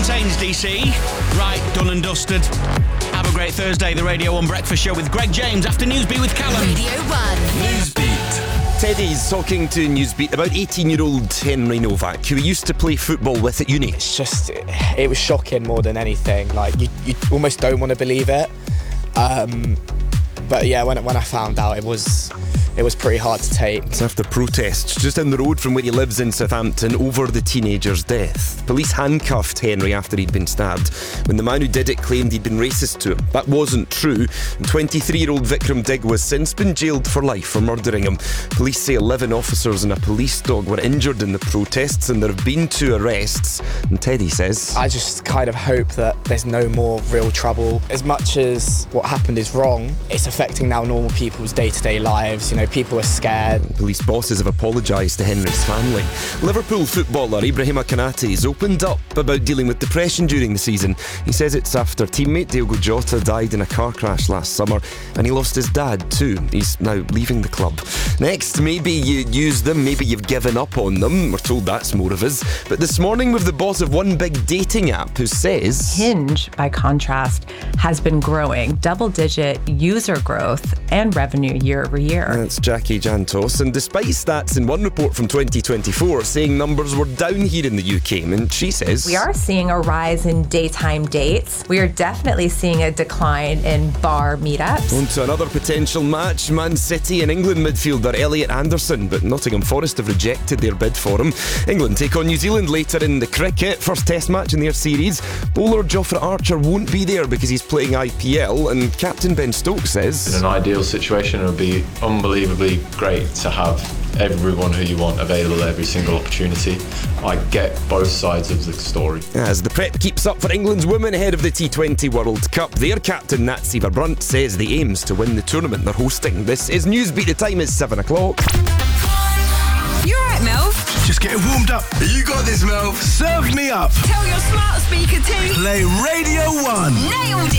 Sains DC. Right, done and dusted. Have a great Thursday. The Radio 1 Breakfast Show with Greg James. After Newsbeat with Callum. Radio 1. Newsbeat. Teddy's talking to Newsbeat about 18-year-old Henry Novak, who he used to play football with at uni. It was shocking more than anything. Like, you almost don't want to believe it. But yeah, when I found out, it was pretty hard to take. It's after protests just down the road from where he lives in Southampton over the teenager's death. Police handcuffed Henry after he'd been stabbed when the man who did it claimed he'd been racist to him. That wasn't true. 23-year-old Vikram Digg has since been jailed for life for murdering him. Police say 11 officers and a police dog were injured in the protests, and there have been 2 arrests. And Teddy says, I just kind of hope that there's no more real trouble. As much as what happened is wrong, it's affecting now normal people's day-to-day lives. You know, people are scared. Police bosses have apologised to Henry's family. Liverpool footballer Ibrahima Konate has opened up about dealing with depression during the season. He says it's after teammate Diogo Jota died in a car crash last summer, and he lost his dad too. He's now leaving the club. Next, maybe you use them, maybe you've given up on them. We're told that's more of us. But this morning with the boss of one big dating app who says Hinge, by contrast, has been growing double-digit user growth and revenue year over year. That's Jackie Jantos, and despite stats in one report from 2024 saying numbers were down here in the UK, and she says we are seeing a rise in daytime dates. We are definitely seeing a decline in bar meetups. On to another potential match, Man City and England midfielder Elliot Anderson, but Nottingham Forest have rejected their bid for him. England take on New Zealand later in the cricket, first test match in their series. Bowler Jofra Archer won't be there because he's playing IPL, and Captain Ben Stokes says in an ideal situation it would be unbelievably great to have everyone who you want available every single opportunity. I get both sides of the story. As the prep keeps up for England's women ahead of the T20 World Cup, their captain Nat Siva-Brunt says the aim's to win the tournament they're hosting. This is Newsbeat. The time is 7 o'clock. You alright, Melv? Just getting warmed up. You got this, Melv. Serve me up. Tell your smart speaker team. Play Radio 1. Nailed it.